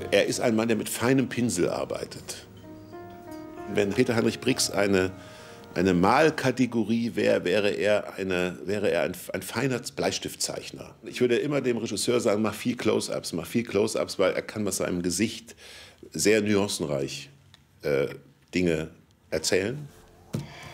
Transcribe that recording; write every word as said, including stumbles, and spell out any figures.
Er ist ein Mann, der mit feinem Pinsel arbeitet. Wenn Peter Heinrich Brix eine, eine Malkategorie wäre, wäre er, eine, wäre er ein, ein feiner Bleistiftzeichner. Ich würde immer dem Regisseur sagen, mach viel Close-ups, mach viel Close-ups, weil er kann mit seinem Gesicht sehr nuancenreich äh, Dinge erzählen.